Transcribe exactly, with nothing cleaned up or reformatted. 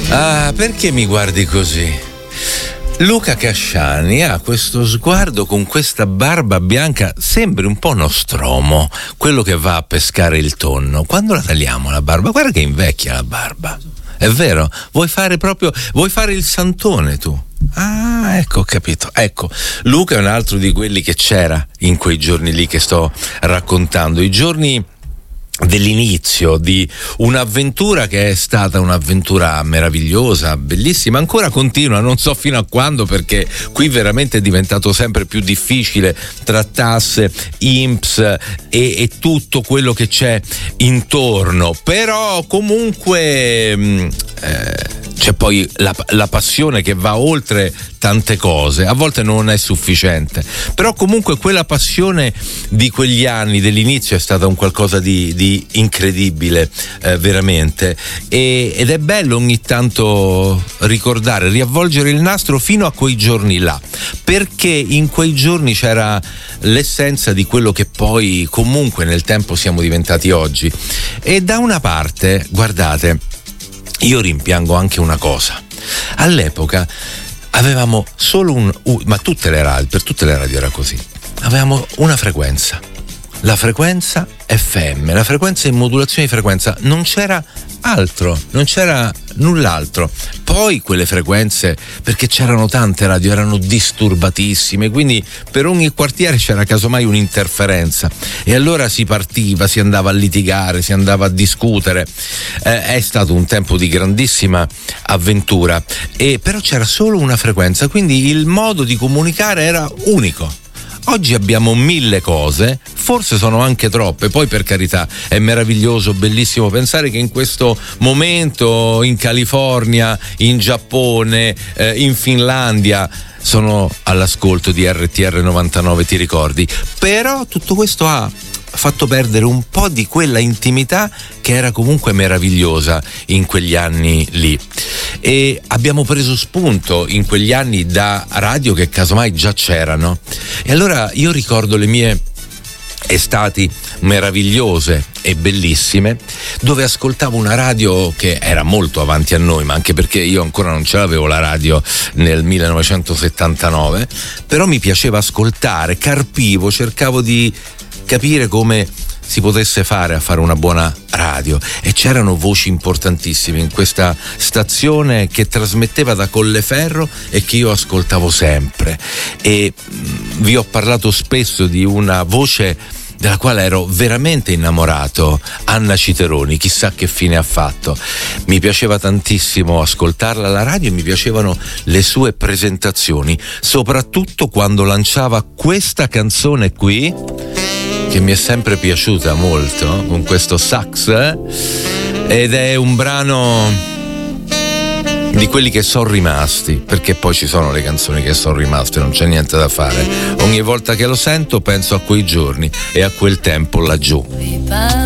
Ah, perché mi guardi così? Luca Casciani ha questo sguardo con questa barba bianca, sembri un po' Nostromo, quello che va a pescare il tonno. Quando la tagliamo la barba? Guarda che invecchia la barba. È vero? Vuoi fare proprio, vuoi fare il santone tu? Ah, ecco, ho capito. Ecco, Luca è un altro di quelli che c'era in quei giorni lì che sto raccontando, i giorni dell'inizio di un'avventura che è stata un'avventura meravigliosa, bellissima, ancora continua, non so fino a quando, perché qui veramente è diventato sempre più difficile tra tasse, I N P S e, e tutto quello che c'è intorno, però comunque mh, eh, c'è poi la, la passione che va oltre tante cose, a volte non è sufficiente, però comunque quella passione di quegli anni dell'inizio è stata un qualcosa di, di incredibile, eh, veramente, e, ed è bello ogni tanto ricordare, riavvolgere il nastro fino a quei giorni là, perché in quei giorni c'era l'essenza di quello che poi comunque nel tempo siamo diventati oggi. E da una parte, guardate, io rimpiango anche una cosa: all'epoca avevamo solo un, uh, ma tutte le radio, per tutte le radio era così, avevamo una frequenza, la frequenza F M, la frequenza in modulazione di frequenza, non c'era altro, non c'era null'altro. Poi quelle frequenze, perché c'erano tante radio, erano disturbatissime, quindi per ogni quartiere c'era casomai un'interferenza e allora si partiva, si andava a litigare, si andava a discutere. Eh, è stato un tempo di grandissima avventura, e però c'era solo una frequenza, quindi il modo di comunicare era unico. Oggi abbiamo mille cose, forse sono anche troppe, poi per carità è meraviglioso, bellissimo pensare che in questo momento in California, in Giappone, eh, in Finlandia sono all'ascolto di R T R novantanove, ti ricordi? Però tutto questo ha fatto perdere un po' di quella intimità che era comunque meravigliosa in quegli anni lì, e abbiamo preso spunto in quegli anni da radio che casomai già c'erano. E allora io ricordo le mie estati meravigliose e bellissime dove ascoltavo una radio che era molto avanti a noi, ma anche perché io ancora non ce l'avevo la radio nel millenovecentosettantanove, però mi piaceva ascoltare, carpivo, cercavo di capire come si potesse fare a fare una buona radio, e c'erano voci importantissime in questa stazione che trasmetteva da Colleferro e che io ascoltavo sempre, e vi ho parlato spesso di una voce della quale ero veramente innamorato, Anna Citeroni, chissà che fine ha fatto. Mi piaceva tantissimo ascoltarla alla radio e mi piacevano le sue presentazioni, soprattutto quando lanciava questa canzone qui, che mi è sempre piaciuta molto, con questo sax, eh? Ed è un brano di quelli che sono rimasti, perché poi ci sono le canzoni che sono rimaste, non c'è niente da fare. Ogni volta che lo sento penso a quei giorni e a quel tempo laggiù.